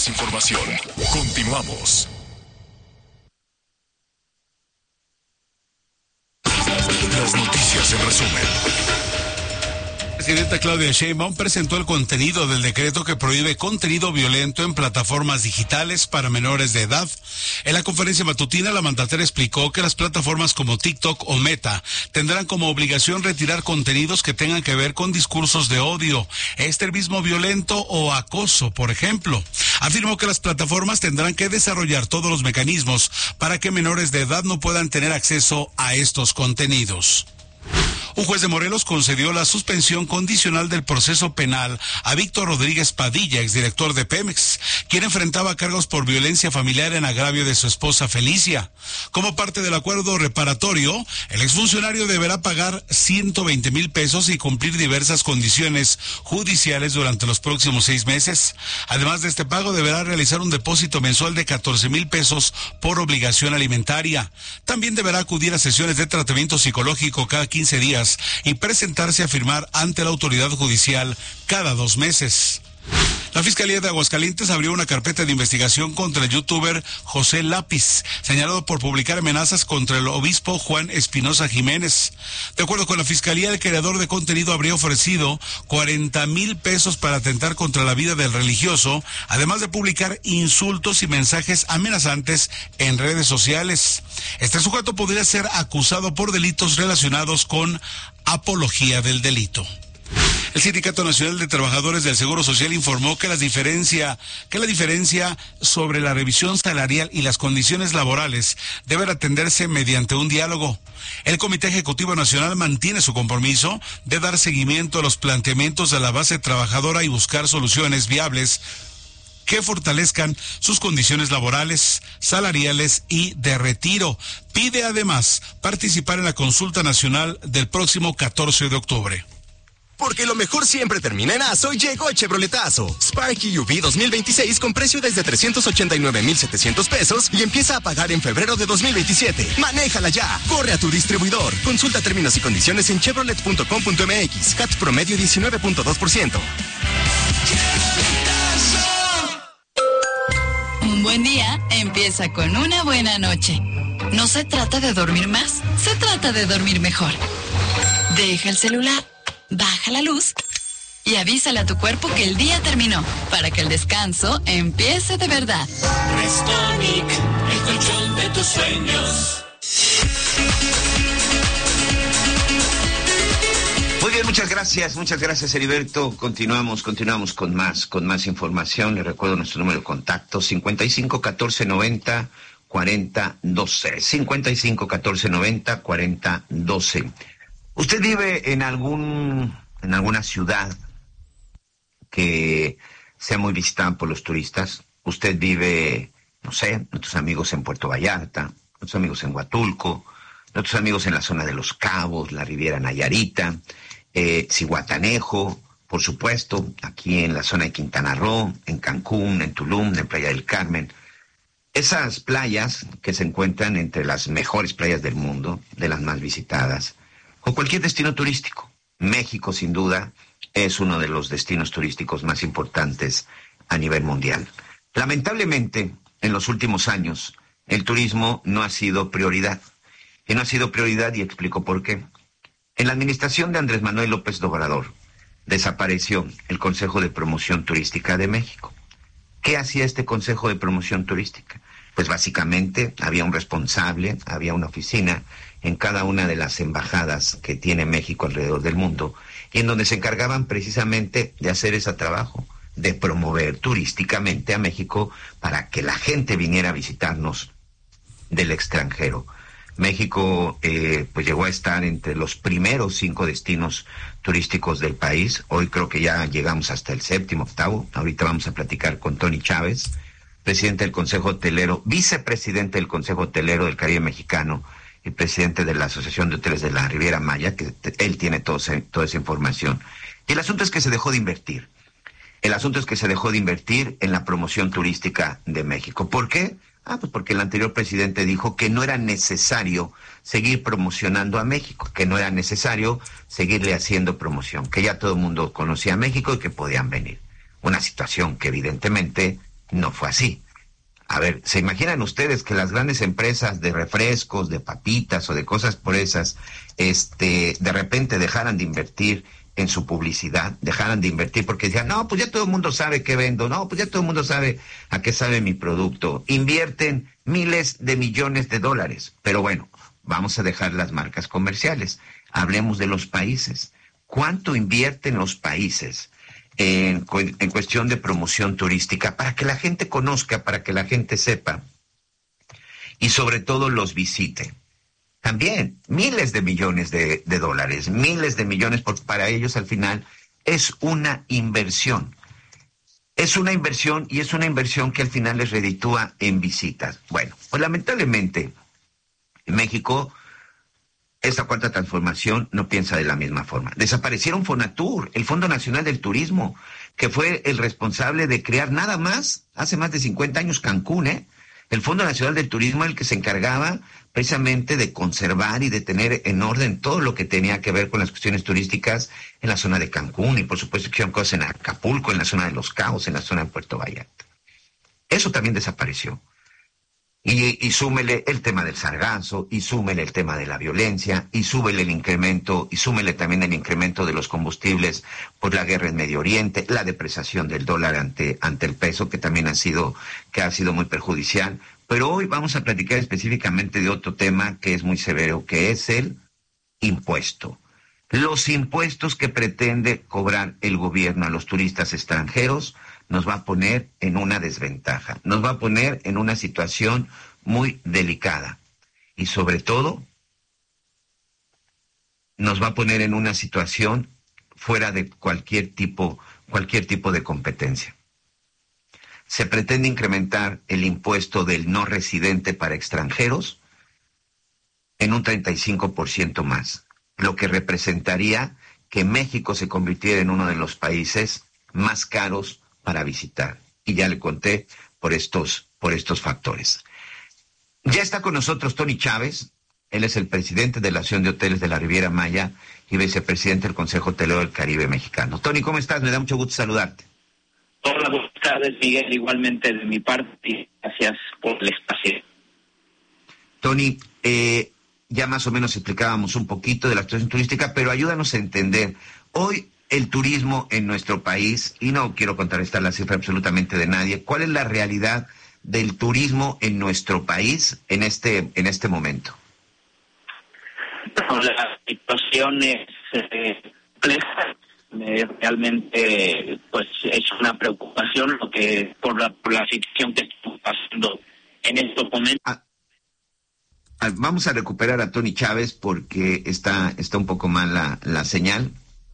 más información. Continuamos. Las noticias en resumen. La presidenta Claudia Sheinbaum presentó el contenido del decreto que prohíbe contenido violento en plataformas digitales para menores de edad. En la conferencia matutina, la mandataria explicó que las plataformas como TikTok o Meta tendrán como obligación retirar contenidos que tengan que ver con discursos de odio, extremismo violento o acoso, por ejemplo. Afirmó que las plataformas tendrán que desarrollar todos los mecanismos para que menores de edad no puedan tener acceso a estos contenidos. Un juez de Morelos concedió la suspensión condicional del proceso penal a Víctor Rodríguez Padilla, exdirector de Pemex, quien enfrentaba cargos por violencia familiar en agravio de su esposa Felicia. Como parte del acuerdo reparatorio, el exfuncionario deberá pagar 120,000 pesos y cumplir diversas condiciones judiciales durante los próximos 6 meses. Además de este pago, deberá realizar un depósito mensual de 14,000 pesos por obligación alimentaria. También deberá acudir a sesiones de tratamiento psicológico cada 15 días y presentarse a firmar ante la autoridad judicial cada 2 meses. La Fiscalía de Aguascalientes abrió una carpeta de investigación contra el youtuber José Lápiz, señalado por publicar amenazas contra el obispo Juan Espinosa Jiménez. De acuerdo con la Fiscalía, el creador de contenido habría ofrecido 40,000 pesos para atentar contra la vida del religioso, además de publicar insultos y mensajes amenazantes en redes sociales. Este sujeto podría ser acusado por delitos relacionados con apología del delito. El Sindicato Nacional de Trabajadores del Seguro Social informó que la diferencia sobre la revisión salarial y las condiciones laborales deben atenderse mediante un diálogo. El Comité Ejecutivo Nacional mantiene su compromiso de dar seguimiento a los planteamientos de la base trabajadora y buscar soluciones viables que fortalezcan sus condiciones laborales, salariales y de retiro. Pide además participar en la consulta nacional del próximo 14 de octubre. Porque lo mejor siempre termina en ASO y llegó el Chevroletazo. Sparky UV 2026 con precio desde 389,700 pesos y empieza a pagar en febrero de 2027. ¡Manéjala ya! ¡Corre a tu distribuidor! Consulta términos y condiciones en chevrolet.com.mx. CAT promedio 19.2%. Un buen día empieza con una buena noche. No se trata de dormir más, se trata de dormir mejor. Deja el celular, baja la luz y avísale a tu cuerpo que el día terminó para que el descanso empiece de verdad. Restonic, el colchón de tus sueños. Muy bien, muchas gracias Heriberto. Continuamos con más información. Les recuerdo nuestro número de contacto: 55 14 90 40 12. 55 14 90 40 12. ¿Usted vive en alguna ciudad que sea muy visitada por los turistas? ¿Usted vive, no sé, nuestros amigos en Puerto Vallarta, nuestros amigos en Huatulco, nuestros amigos en la zona de Los Cabos, la Riviera Nayarita, Zihuatanejo, por supuesto, aquí en la zona de Quintana Roo, en Cancún, en Tulum, en Playa del Carmen? Esas playas que se encuentran entre las mejores playas del mundo, de las más visitadas, o cualquier destino turístico. México, sin duda, es uno de los destinos turísticos más importantes a nivel mundial. Lamentablemente, en los últimos años, el turismo no ha sido prioridad. Y no ha sido prioridad, y explico por qué. En la administración de Andrés Manuel López Obrador, desapareció el Consejo de Promoción Turística de México. ¿Qué hacía este Consejo de Promoción Turística? Pues básicamente había un responsable, había una oficina en cada una de las embajadas que tiene México alrededor del mundo, y en donde se encargaban precisamente de hacer ese trabajo, de promover turísticamente a México para que la gente viniera a visitarnos del extranjero. México pues llegó a estar entre los primeros 5 destinos turísticos del país. Hoy creo que ya llegamos hasta el 7º, 8º. Ahorita vamos a platicar con Tony Chávez, presidente del Consejo Hotelero, vicepresidente del Consejo Hotelero del Caribe Mexicano y presidente de la Asociación de Hoteles de la Riviera Maya, que él tiene toda esa información. Y el asunto es que se dejó de invertir. El asunto es que se dejó de invertir en la promoción turística de México. ¿Por qué? Pues porque el anterior presidente dijo que no era necesario seguir promocionando a México, que no era necesario seguirle haciendo promoción, que ya todo el mundo conocía a México y que podían venir. Una situación que evidentemente no fue así. A ver, ¿se imaginan ustedes que las grandes empresas de refrescos, de papitas o de cosas por esas, de repente dejaran de invertir en su publicidad, dejaran de invertir porque decían, no, pues ya todo el mundo sabe qué vendo, no, pues ya todo el mundo sabe a qué sabe mi producto? Invierten miles de millones de dólares. Pero bueno, vamos a dejar las marcas comerciales. Hablemos de los países. ¿Cuánto invierten los países en cuestión de promoción turística para que la gente conozca, para que la gente sepa y sobre todo los visite? También miles de millones de dólares, miles de millones, porque para ellos al final es una inversión. Es una inversión y es una inversión que al final les reditúa en visitas. Bueno, pues lamentablemente en México esta cuarta transformación no piensa de la misma forma. Desaparecieron Fonatur, el Fondo Nacional del Turismo, que fue el responsable de crear nada más, hace más de 50 años, Cancún, El Fondo Nacional del Turismo, el que se encargaba precisamente de conservar y de tener en orden todo lo que tenía que ver con las cuestiones turísticas en la zona de Cancún y por supuesto que hicieron cosas en Acapulco, en la zona de Los Cabos, en la zona de Puerto Vallarta. Eso también desapareció. Y súmele el tema del sargazo, y súmele el tema de la violencia, y súmele el incremento, y súmele también el incremento de los combustibles por la guerra en Medio Oriente, la depreciación del dólar ante el peso, que también ha sido muy perjudicial. Pero hoy vamos a platicar específicamente de otro tema que es muy severo, que es el impuesto. Los impuestos que pretende cobrar el gobierno a los turistas extranjeros nos va a poner en una desventaja, nos va a poner en una situación muy delicada y sobre todo nos va a poner en una situación fuera de cualquier tipo de competencia. Se pretende incrementar el impuesto del no residente para extranjeros en un 35% más, lo que representaría que México se convirtiera en uno de los países más caros para visitar. Y ya le conté por estos factores. Ya está con nosotros Tony Chávez. Él es el presidente de la Asociación de Hoteles de la Riviera Maya y vicepresidente del Consejo Hotelero del Caribe Mexicano. Tony, ¿cómo estás? Me da mucho gusto saludarte. Hola, buenas tardes, Miguel. Igualmente de mi parte, gracias por el espacio. Tony, ya más o menos explicábamos un poquito de la situación turística, pero ayúdanos a entender. Hoy el turismo en nuestro país, y no quiero contrarrestar la cifra absolutamente de nadie, ¿cuál es la realidad del turismo en nuestro país en este momento? No, la situación es compleja. Realmente pues es una preocupación lo que por la situación que estamos pasando en estos momentos. Vamos a recuperar a Tony Chávez porque está un poco mal la señal.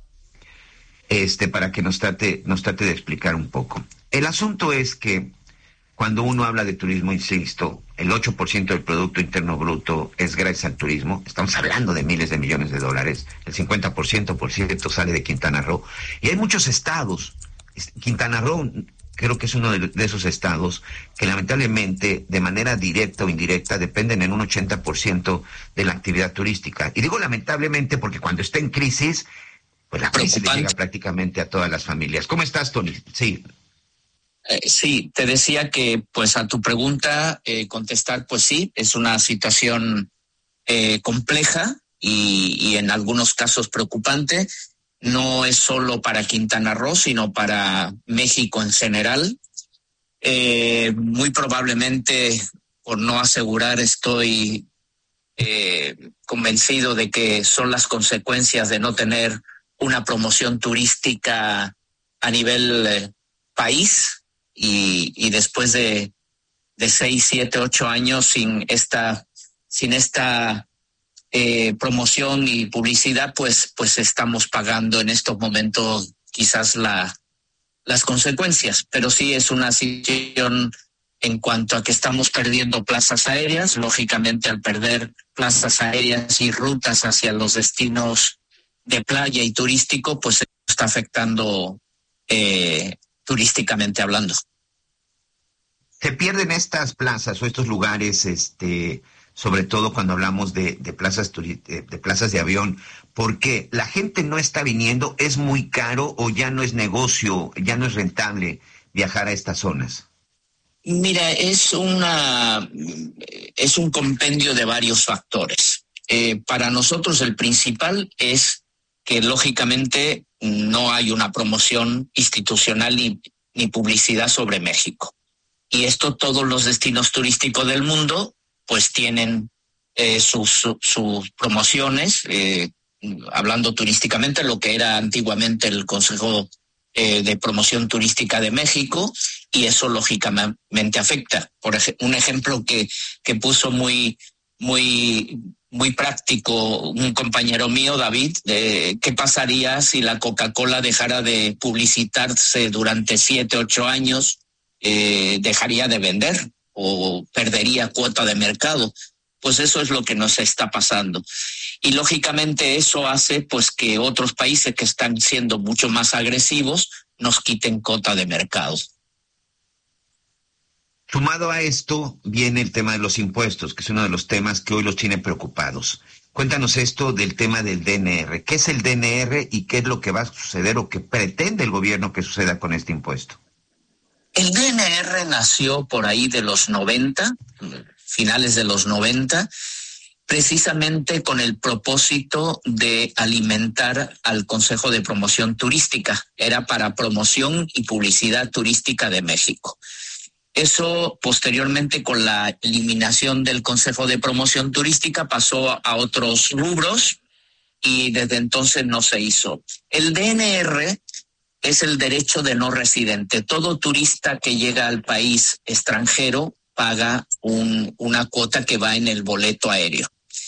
Para que nos trate de explicar un poco. El asunto es que cuando uno habla de turismo, insisto, el 8% del Producto Interno Bruto es gracias al turismo. Estamos hablando de miles de millones de dólares. El 50%, por cierto, sale de Quintana Roo. Y hay muchos estados. Quintana Roo creo que es uno de esos estados que lamentablemente, de manera directa o indirecta, dependen en un 80% de la actividad turística. Y digo lamentablemente porque cuando está en crisis, pues la crisis le llega prácticamente a todas las familias. ¿Cómo estás, Tony? Sí. Sí, te decía que, pues, a tu pregunta, contestar, pues sí, es una situación compleja y en algunos casos preocupante. No es solo para Quintana Roo, sino para México en general. Muy probablemente, por no asegurar, estoy convencido de que son las consecuencias de no tener una promoción turística a nivel país y después de 6, 7, 8 años sin esta promoción y publicidad, pues estamos pagando en estos momentos quizás las consecuencias. Pero sí es una situación en cuanto a que estamos perdiendo plazas aéreas. Lógicamente, al perder plazas aéreas y rutas hacia los destinos de playa y turístico, pues está afectando turísticamente hablando. Se pierden estas plazas o estos lugares, sobre todo cuando hablamos de plazas de avión, porque la gente no está viniendo, es muy caro o ya no es negocio, ya no es rentable viajar a estas zonas. Mira, es un compendio de varios factores. Para nosotros el principal es que lógicamente no hay una promoción institucional ni publicidad sobre México. Y esto todos los destinos turísticos del mundo pues tienen sus promociones, hablando turísticamente, lo que era antiguamente el Consejo de Promoción Turística de México, y eso lógicamente afecta. Un ejemplo que puso muy práctico un compañero mío, David, ¿qué pasaría si la Coca-Cola dejara de publicitarse durante 7, 8 años? Dejaría de vender o perdería cuota de mercado. Pues eso es lo que nos está pasando. Y lógicamente eso hace pues que otros países que están siendo mucho más agresivos nos quiten cuota de mercado. Sumado a esto viene el tema de los impuestos, que es uno de los temas que hoy los tiene preocupados. Cuéntanos esto del tema del DNR. ¿Qué es el DNR y qué es lo que va a suceder o que pretende el gobierno que suceda con este impuesto? El DNR nació por ahí de los 90, finales de los 90, precisamente con el propósito de alimentar al Consejo de Promoción Turística. Era para promoción y publicidad turística de México. Eso posteriormente, con la eliminación del Consejo de Promoción Turística, pasó a otros rubros y desde entonces no se hizo. El DNR es el derecho de no residente. Todo turista que llega al país extranjero paga una cuota que va en el boleto aéreo.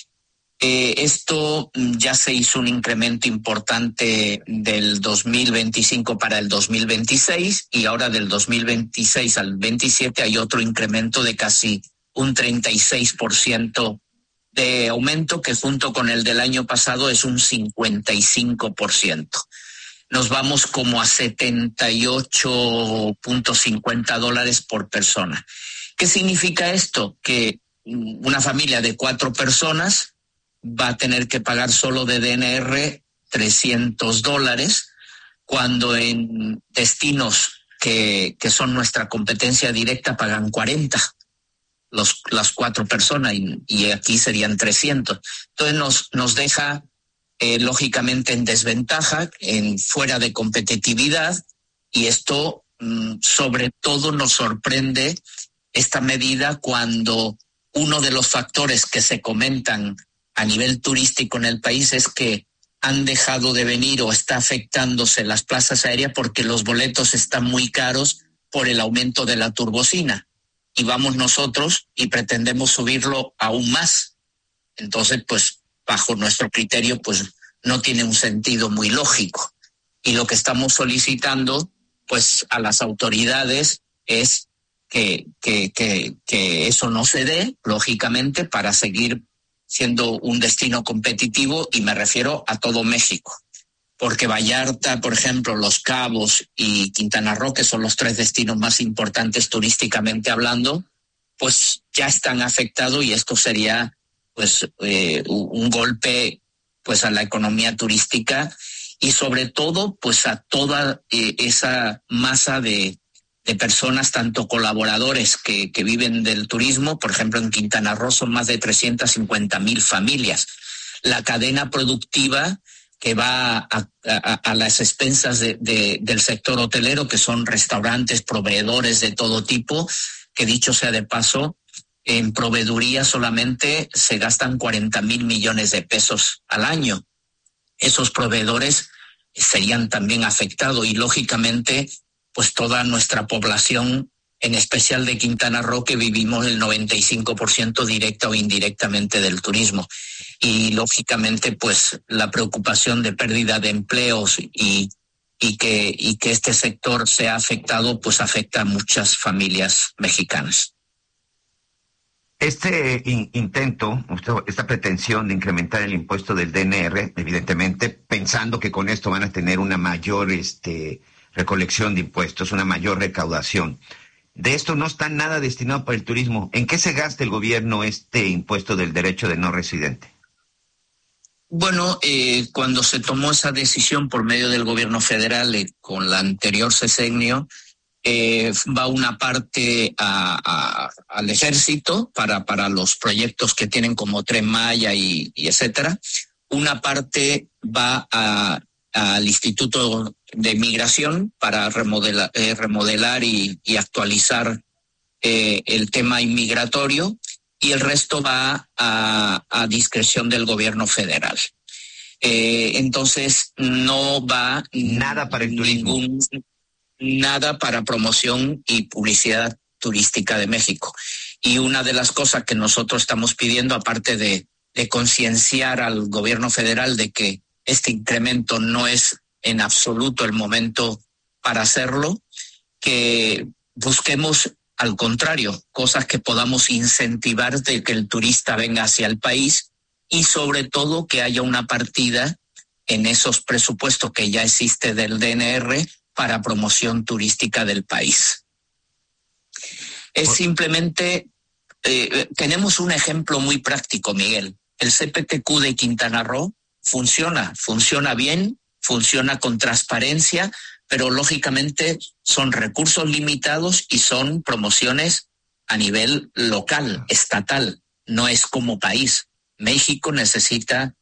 Esto ya se hizo un incremento importante del 2025 para el 2026 y ahora del 2026 al 27 hay otro incremento de casi un 36% de aumento, que junto con el del año pasado es un 55%. Nos vamos como a $78.50 por persona. ¿Qué significa esto? Que una familia de 4 personas va a tener que pagar solo de DNR $300, cuando en destinos que son nuestra competencia directa pagan 40 las 4 personas y aquí serían 300. Entonces nos deja lógicamente en desventaja, fuera de competitividad, y esto sobre todo nos sorprende esta medida cuando uno de los factores que se comentan a nivel turístico en el país es que han dejado de venir o está afectándose las plazas aéreas porque los boletos están muy caros por el aumento de la turbocina. Y vamos nosotros y pretendemos subirlo aún más. Entonces, pues, bajo nuestro criterio, pues, no tiene un sentido muy lógico. Y lo que estamos solicitando, pues, a las autoridades es que eso no se dé, lógicamente, para seguir siendo un destino competitivo, y me refiero a todo México, porque Vallarta, por ejemplo, Los Cabos y Quintana Roo, que son los 3 destinos más importantes turísticamente hablando, pues ya están afectados, y esto sería pues un golpe pues a la economía turística y sobre todo pues a toda esa masa de personas, tanto colaboradores que viven del turismo. Por ejemplo, en Quintana Roo son más de 350,000 familias. La cadena productiva que va a las expensas del sector hotelero, que son restaurantes, proveedores de todo tipo, que dicho sea de paso, en proveeduría solamente se gastan 40,000 millones de pesos al año. Esos proveedores serían también afectados y lógicamente pues toda nuestra población, en especial de Quintana Roo, que vivimos el 95% directa o indirectamente del turismo. Y lógicamente pues la preocupación de pérdida de empleos y que este sector sea afectado, pues afecta a muchas familias mexicanas. Este intento, esta pretensión de incrementar el impuesto del DNR, evidentemente pensando que con esto van a tener una mayor recolección de impuestos, una mayor recaudación. De esto no está nada destinado para el turismo. ¿En qué se gasta el gobierno este impuesto del derecho de no residente? Bueno, cuando se tomó esa decisión por medio del gobierno federal con la anterior sexenio, va una parte al ejército para los proyectos que tienen como Tren Maya y etcétera. Una parte va al Instituto de Migración para remodelar y actualizar el tema inmigratorio, y el resto va a discreción del gobierno federal. Entonces no va nada para el turismo. Nada para promoción y publicidad turística de México. Y una de las cosas que nosotros estamos pidiendo, aparte de concienciar al gobierno federal de que este incremento no es en absoluto el momento para hacerlo, que busquemos al contrario cosas que podamos incentivar de que el turista venga hacia el país, y sobre todo que haya una partida en esos presupuestos que ya existe del DNR para promoción turística del país. Es simplemente, tenemos un ejemplo muy práctico, Miguel. El CPTQ de Quintana Roo funciona bien, funciona con transparencia, pero lógicamente son recursos limitados y son promociones a nivel local, estatal, no es como país. México necesita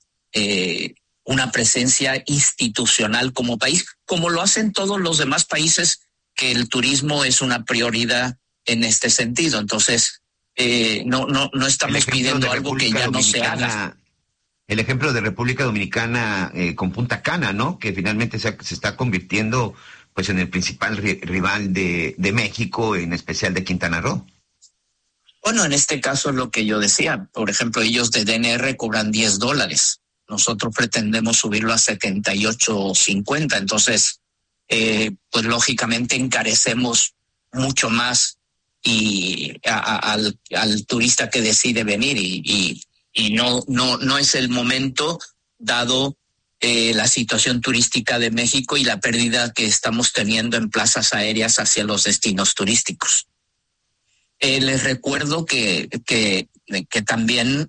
una presencia institucional como país, como lo hacen todos los demás países, que el turismo es una prioridad en este sentido. Entonces, no estamos pidiendo algo que ya no se haga. El ejemplo de República Dominicana con Punta Cana, ¿no? Que finalmente se está convirtiendo pues en el principal rival de México, en especial de Quintana Roo. Bueno, en este caso es lo que yo decía. Por ejemplo, ellos de DNR cobran $10. Nosotros pretendemos subirlo a 78.50. Entonces, pues lógicamente encarecemos mucho más y al turista que decide venir y no es el momento, dado la situación turística de México y la pérdida que estamos teniendo en plazas aéreas hacia los destinos turísticos. Les recuerdo que también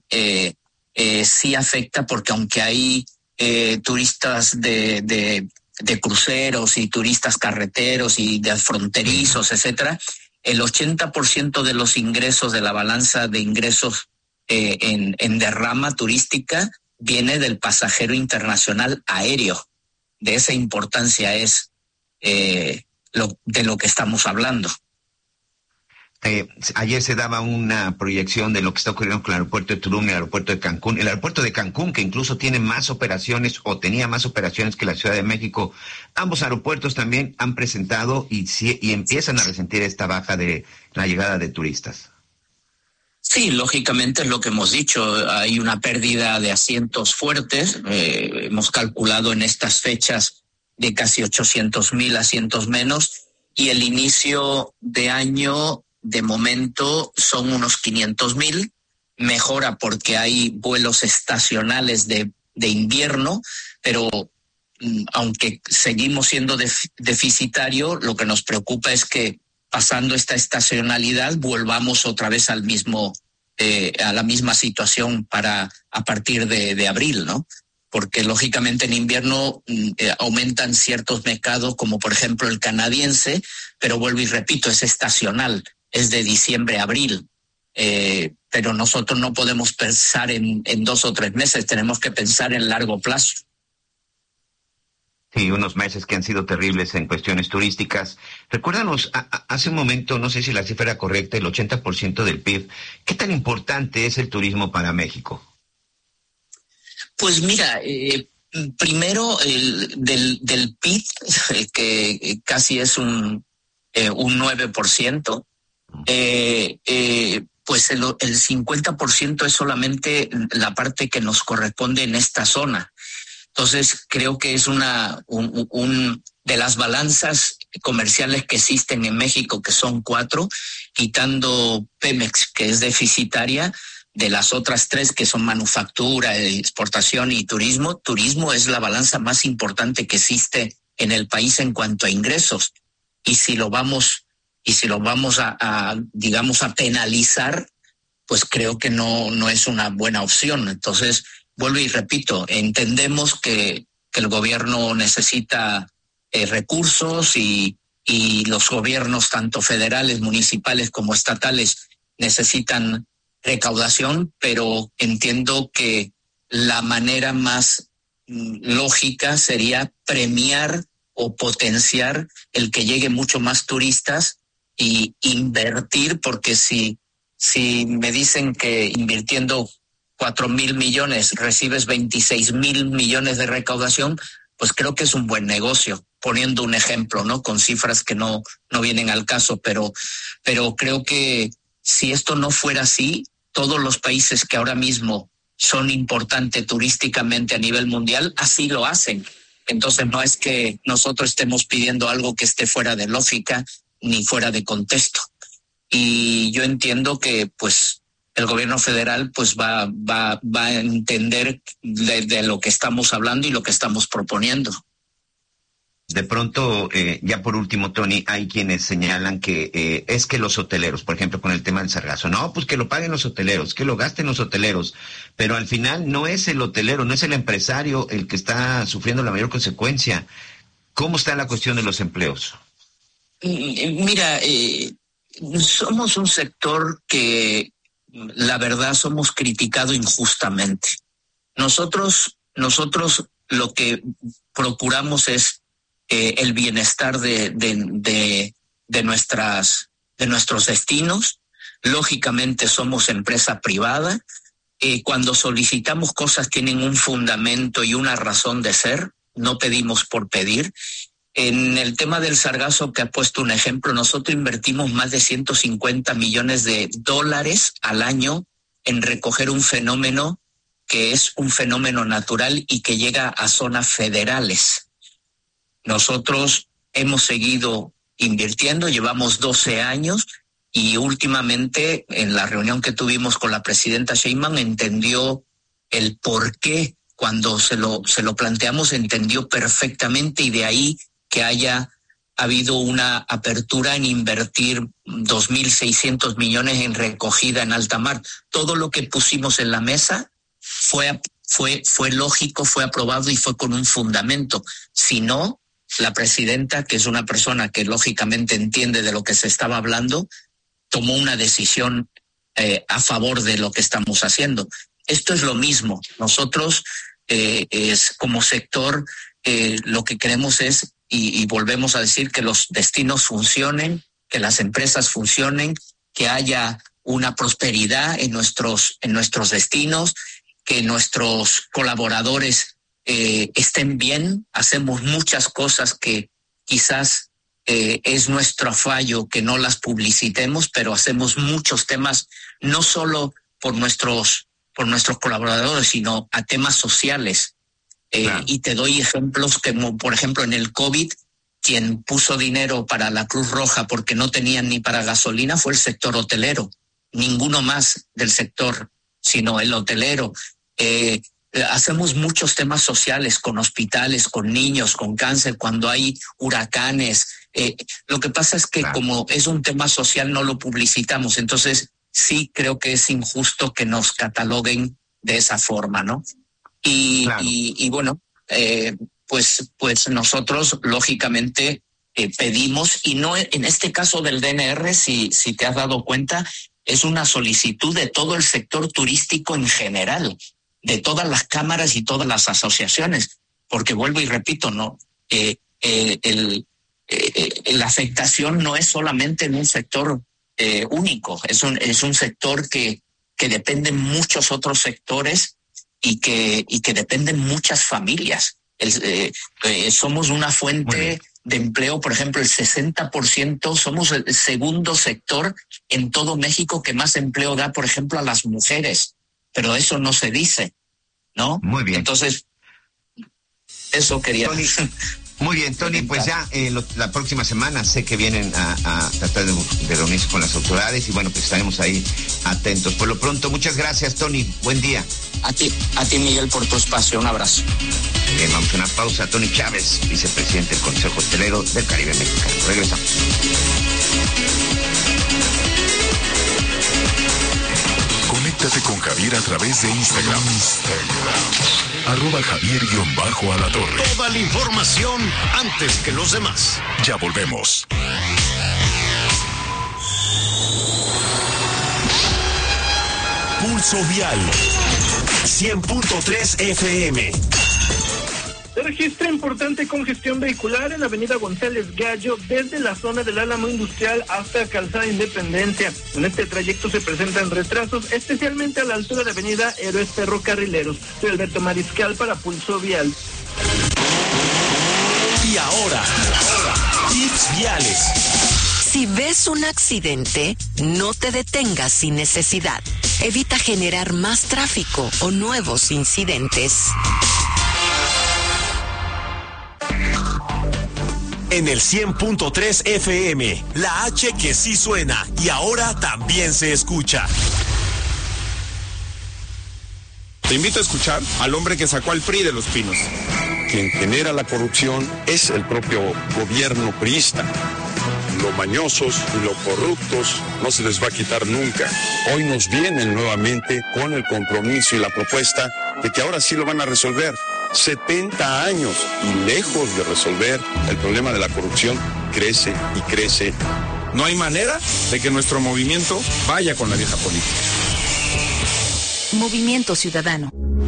sí afecta, porque aunque hay turistas de cruceros y turistas carreteros y de fronterizos, etcétera, el 80% de los ingresos de la balanza de ingresos en derrama turística viene del pasajero internacional aéreo. De esa importancia es de lo que estamos hablando. Ayer se daba una proyección de lo que está ocurriendo con el aeropuerto de Tulum y el aeropuerto de Cancún. El aeropuerto de Cancún, que incluso tiene más operaciones o tenía más operaciones que la Ciudad de México. Ambos aeropuertos también han presentado y empiezan a resentir esta baja de la llegada de turistas. Sí, lógicamente es lo que hemos dicho. Hay una pérdida de asientos fuertes. Hemos calculado en estas fechas de casi 800,000 asientos menos, y el inicio de año de momento son unos 500,000. Mejora porque hay vuelos estacionales de invierno, pero aunque seguimos siendo deficitario, lo que nos preocupa es que pasando esta estacionalidad volvamos otra vez a la misma situación a partir de abril, ¿no? Porque lógicamente en invierno aumentan ciertos mercados, como por ejemplo el canadiense, pero vuelvo y repito, es estacional, es de diciembre a abril. Pero nosotros no podemos pensar en 2 o 3 meses, tenemos que pensar en largo plazo. Sí, unos meses que han sido terribles en cuestiones turísticas. Recuérdanos, hace un momento, no sé si la cifra era correcta, el 80% del PIB. ¿Qué tan importante es el turismo para México? Pues mira, primero del PIB, que casi es un 9%, pues el 50% es solamente la parte que nos corresponde en esta zona. Entonces creo que es de las balanzas comerciales que existen en México, que son 4, quitando Pemex, que es deficitaria, de las otras 3 que son manufactura, exportación y turismo. Turismo es la balanza más importante que existe en el país en cuanto a ingresos. Y si lo vamos a penalizar, pues creo que no es una buena opción. Entonces, vuelvo y repito, entendemos que el gobierno necesita recursos y y los gobiernos, tanto federales, municipales como estatales, necesitan recaudación, pero entiendo que la manera más lógica sería premiar o potenciar el que lleguen mucho más turistas y invertir, porque si me dicen que invirtiendo 4,000 millones recibes 26,000 millones de recaudación, pues creo que es un buen negocio, poniendo un ejemplo, ¿no? Con cifras que no vienen al caso, pero creo que si esto no fuera así, todos los países que ahora mismo son importantes turísticamente a nivel mundial, así lo hacen. Entonces no es que nosotros estemos pidiendo algo que esté fuera de lógica ni fuera de contexto. Y yo entiendo que pues el gobierno federal pues va a entender de lo que estamos hablando y lo que estamos proponiendo. De pronto, ya por último, Tony, hay quienes señalan que es que los hoteleros, por ejemplo, con el tema del sargazo, no, pues que lo paguen los hoteleros, que lo gasten los hoteleros, pero al final no es el hotelero, no es el empresario el que está sufriendo la mayor consecuencia. ¿Cómo está la cuestión de los empleos? Mira, somos un sector que, la verdad, somos criticados injustamente. Nosotros lo que procuramos es el bienestar de nuestros destinos. Lógicamente somos empresa privada. Cuando solicitamos cosas tienen un fundamento y una razón de ser. No pedimos por pedir. En el tema del sargazo, que ha puesto un ejemplo, nosotros invertimos más de 150 millones de dólares al año en recoger un fenómeno que es un fenómeno natural y que llega a zonas federales. Nosotros hemos seguido invirtiendo, llevamos 12 años y últimamente en la reunión que tuvimos con la presidenta Sheinbaum entendió el por qué. Cuando se lo planteamos entendió perfectamente y de ahí que haya habido una apertura en invertir 2.600 millones en recogida en alta mar. Todo lo que pusimos en la mesa fue lógico, fue aprobado y fue con un fundamento. Si no, la presidenta, que es una persona que lógicamente entiende de lo que se estaba hablando, tomó una decisión a favor de lo que estamos haciendo. Esto es lo mismo. Nosotros, como sector, lo que queremos es, y volvemos a decir, que los destinos funcionen, que las empresas funcionen, que haya una prosperidad en nuestros destinos, que nuestros colaboradores estén bien. Hacemos muchas cosas que quizás es nuestro fallo que no las publicitemos, pero hacemos muchos temas, no solo por nuestros colaboradores, sino a temas sociales. Claro. Y te doy ejemplos como, por ejemplo, en el COVID, quien puso dinero para la Cruz Roja porque no tenían ni para gasolina fue el sector hotelero. Ninguno más del sector, sino el hotelero. Hacemos muchos temas sociales con hospitales, con niños, con cáncer, cuando hay huracanes. Lo que pasa es que claro, como es un tema social no lo publicitamos. Entonces sí creo que es injusto que nos cataloguen de esa forma, ¿no? Claro. Y bueno, pues nosotros lógicamente pedimos, y no en este caso del DNR, si te has dado cuenta, es una solicitud de todo el sector turístico en general, de todas las cámaras y todas las asociaciones, porque vuelvo y repito, no, la afectación no es solamente en un sector único, es un sector que dependen muchos otros sectores y que dependen muchas familias. Somos una fuente de empleo, por ejemplo, el 60%, somos el segundo sector en todo México que más empleo da, por ejemplo, a las mujeres, pero eso no se dice, ¿no? Muy bien. Entonces, eso quería... Tony, muy bien, Tony, pues ya la próxima semana sé que vienen a tratar de reunirse con las autoridades y bueno, pues estaremos ahí atentos. Por lo pronto, muchas gracias, Tony, buen día. A ti, Miguel, por tu espacio, un abrazo. Bien, vamos a una pausa. Tony Chávez, vicepresidente del Consejo Hotelero del Caribe Mexicano. Regresamos. Conéctate con Javier a través de Instagram. @Javier_Alatorre. Toda la información antes que los demás. Ya volvemos. Pulso Vial 100.3 FM. Se registra importante congestión vehicular en la avenida González Gallo desde la zona del Álamo Industrial hasta Calzada Independencia. En este trayecto se presentan retrasos, especialmente a la altura de avenida Héroes Ferrocarrileros. Soy Alberto Mariscal para Pulso Vial. Y ahora, tips viales. Si ves un accidente, no te detengas sin necesidad. Evita generar más tráfico o nuevos incidentes. En el 100.3 FM, la H que sí suena y ahora también se escucha. Te invito a escuchar al hombre que sacó al PRI de Los Pinos. Quien genera la corrupción es el propio gobierno priista. Los mañosos y los corruptos no se les va a quitar nunca. Hoy nos vienen nuevamente con el compromiso y la propuesta de que ahora sí lo van a resolver. 70 años y lejos de resolver el problema de la corrupción, crece y crece. No hay manera de que nuestro movimiento vaya con la vieja política. Movimiento Ciudadano.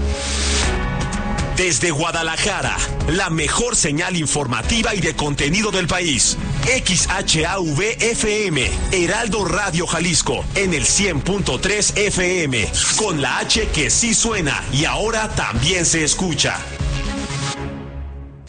Desde Guadalajara, la mejor señal informativa y de contenido del país. XHAV-FM, Heraldo Radio Jalisco, en el 100.3 FM, con la H que sí suena y ahora también se escucha.